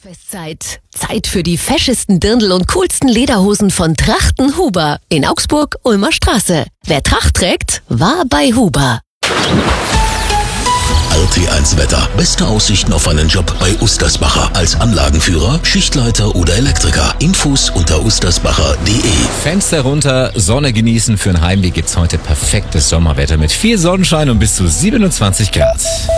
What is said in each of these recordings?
Festzeit. Zeit für die feschesten Dirndl und coolsten Lederhosen von Trachten Huber in Augsburg, Ulmer Straße. Wer Tracht trägt, war bei Huber. RT1 Wetter. Beste Aussichten auf einen Job bei Ustersbacher. Als Anlagenführer, Schichtleiter oder Elektriker. Infos unter ustersbacher.de. Fenster runter, Sonne genießen. Für ein Heimweg gibt's heute perfektes Sommerwetter mit viel Sonnenschein und bis zu 27 Grad.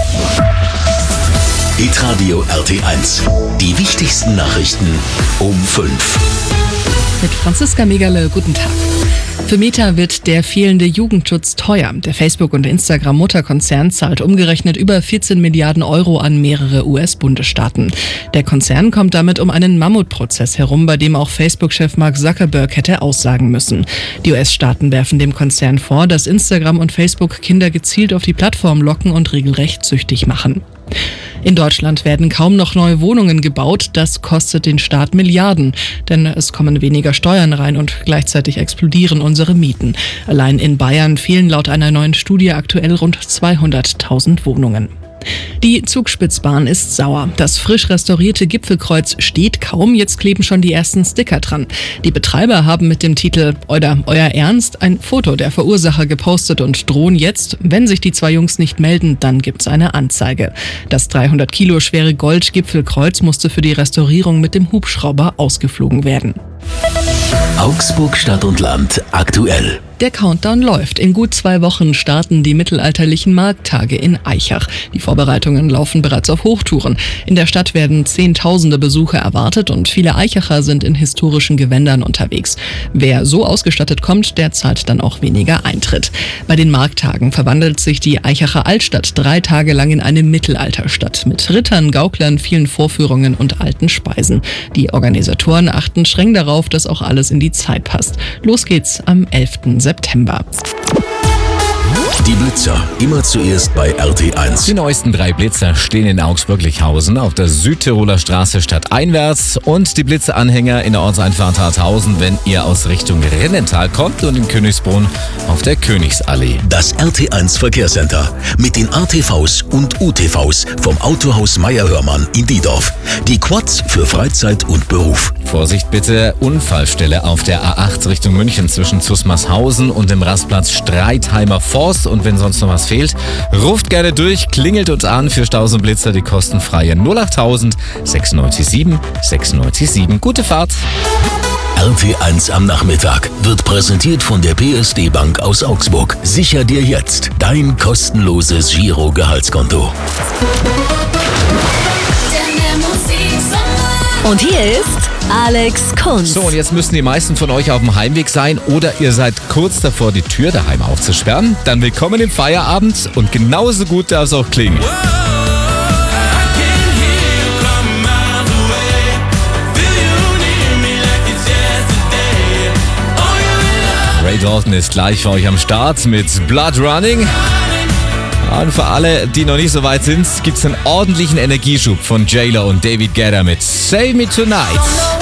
Hitradio RT1. Die wichtigsten Nachrichten um 5. Mit Franziska Megerle, guten Tag. Für Meta wird der fehlende Jugendschutz teuer. Der Facebook- und Instagram-Mutterkonzern zahlt umgerechnet über 14 Milliarden Euro an mehrere US-Bundesstaaten. Der Konzern kommt damit um einen Mammutprozess herum, bei dem auch Facebook-Chef Mark Zuckerberg hätte aussagen müssen. Die US-Staaten werfen dem Konzern vor, dass Instagram und Facebook Kinder gezielt auf die Plattform locken und regelrecht süchtig machen. In Deutschland werden kaum noch neue Wohnungen gebaut. Das kostet den Staat Milliarden, denn es kommen weniger Steuern rein und gleichzeitig explodieren unsere Mieten. Allein in Bayern fehlen laut einer neuen Studie aktuell rund 200.000 Wohnungen. Die Zugspitzbahn ist sauer. Das frisch restaurierte Gipfelkreuz steht kaum, jetzt kleben schon die ersten Sticker dran. Die Betreiber haben mit dem Titel Euer Ernst ein Foto der Verursacher gepostet und drohen jetzt, wenn sich die zwei Jungs nicht melden, dann gibt's eine Anzeige. Das 300 Kilo schwere Gold-Gipfelkreuz musste für die Restaurierung mit dem Hubschrauber ausgeflogen werden. Augsburg Stadt und Land aktuell. Der Countdown läuft. In gut 2 Wochen starten die mittelalterlichen Markttage in Aichach. Die Vorbereitungen laufen bereits auf Hochtouren. In der Stadt werden Zehntausende Besucher erwartet und viele Aichacher sind in historischen Gewändern unterwegs. Wer so ausgestattet kommt, der zahlt dann auch weniger Eintritt. Bei den Markttagen verwandelt sich die Aichacher Altstadt 3 Tage lang in eine Mittelalterstadt mit Rittern, Gauklern, vielen Vorführungen und alten Speisen. Die Organisatoren achten streng darauf, dass auch alles in die Zeit passt. Los geht's am 11. September. Die Blitzer, immer zuerst bei RT1. Die neuesten 3 Blitzer stehen in Augsburg-Lichhausen auf der Südtiroler Straße stadteinwärts und die Blitzeranhänger in der Ortseinfahrt Harthausen, wenn ihr aus Richtung Rinnental kommt und in Königsbrunn auf der Königsallee. Das RT1 Verkehrscenter mit den ATVs und UTVs vom Autohaus Meier-Hörmann in Diedorf. Die Quads für Freizeit und Beruf. Vorsicht bitte, Unfallstelle auf der A8 Richtung München zwischen Zusmarshausen und dem Rastplatz Streitheimer Forst. Und wenn sonst noch was fehlt, ruft gerne durch, klingelt uns an für Staus und Blitzer, die kostenfreie 08000 697 697. Gute Fahrt! RT1 am Nachmittag wird präsentiert von der PSD Bank aus Augsburg. Sicher dir jetzt dein kostenloses Giro-Gehaltskonto. Und hier ist Alex Kunz. So, und jetzt müssen die meisten von euch auf dem Heimweg sein oder ihr seid kurz davor, die Tür daheim aufzusperren. Dann willkommen im Feierabend und genauso gut darf es auch klingen. Ray Dalton ist gleich für euch am Start mit Blood Running. Und für alle, die noch nicht so weit sind, gibt es einen ordentlichen Energieschub von J-Lo und David Guetta mit Save Me Tonight.